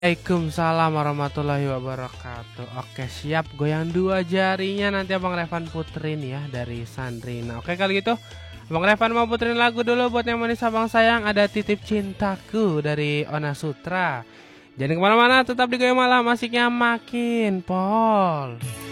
Waalaikumsalam warahmatullahi wabarakatuh. Oke siap, goyang dua jarinya nanti Abang Revan puterin ya dari Sandrina. Oke kalau gitu Abang Revan mau puterin lagu dulu buat yang manis abang sayang. Ada Titip Cintaku dari Ona Sutra. Jangan kemana-mana, tetap di Goyang Malam, asiknya makin pol.